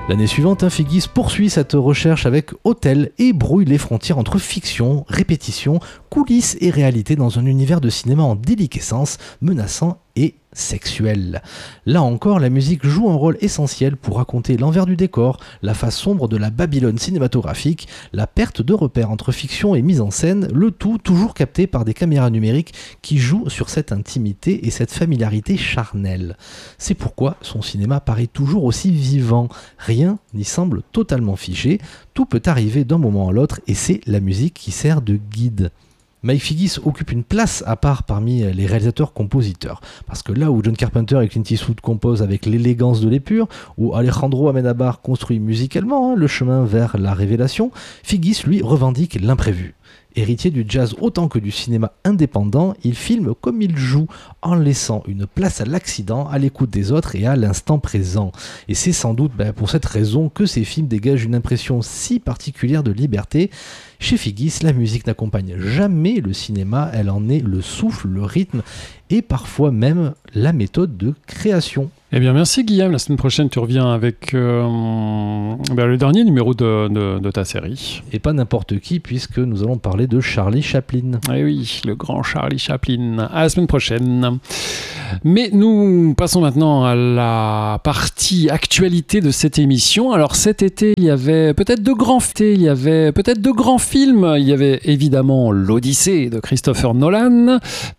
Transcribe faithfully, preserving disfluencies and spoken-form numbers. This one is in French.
L'année suivante, hein, Figgis poursuit cette recherche avec Hôtel et brouille les frontières entre fiction, répétition, coulisses et réalité dans un univers de cinéma en déliquescence, menaçant et sexuel. Là encore, la musique joue un rôle essentiel pour raconter l'envers du décor, la face sombre de la Babylone cinématographique, la perte de repères entre fiction et mise en scène, le tout toujours capté par des caméras numériques qui jouent sur cette intimité et cette familiarité charnelle. C'est pourquoi son cinéma paraît toujours aussi vivant. Rien n'y semble totalement figé, tout peut arriver d'un moment à l'autre et c'est la musique qui sert de guide. Mike Figgis occupe une place à part parmi les réalisateurs-compositeurs. Parce que là où John Carpenter et Clint Eastwood composent avec l'élégance de l'épure, où Alejandro Amenábar construit musicalement hein, le chemin vers la révélation, Figgis, lui, revendique l'imprévu. Héritier du jazz autant que du cinéma indépendant, il filme comme il joue, en laissant une place à l'accident, à l'écoute des autres et à l'instant présent. Et c'est sans doute ben, pour cette raison que ces films dégagent une impression si particulière de liberté. Chez Figgis, la musique n'accompagne jamais le cinéma, elle en est le souffle, le rythme et parfois même la méthode de création. Eh bien, merci Guillaume. La semaine prochaine, tu reviens avec euh, ben, le dernier numéro de, de, de ta série. Et pas n'importe qui, puisque nous allons parler de Charlie Chaplin. Eh oui, le grand Charlie Chaplin. À la semaine prochaine. Mais nous passons maintenant à la partie actualité de cette émission. Alors cet été, il y avait peut-être de grands il y avait peut-être de grands films. Il y avait évidemment l'Odyssée de Christopher Nolan,